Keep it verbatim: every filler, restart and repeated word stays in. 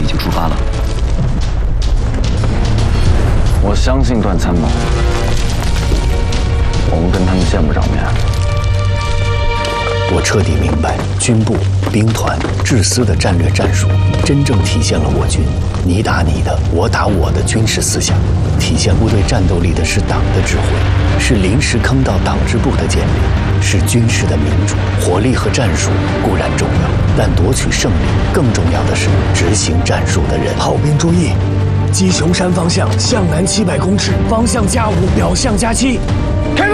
经出发了。 我相信段参谋，我们跟他们见不着面。 我彻底明白，军部、兵团、制司的战略战术，真正体现了我军你打你的，我打我的军事思想。体现部队战斗力的是党的指挥，是临时坑道党支部的建立，是军事的民主。火力和战术固然重要，但夺取胜利更重要的是执行战术的人。 炮兵注意，鸡雄山方向向南七百公尺，方向加五，表向加七。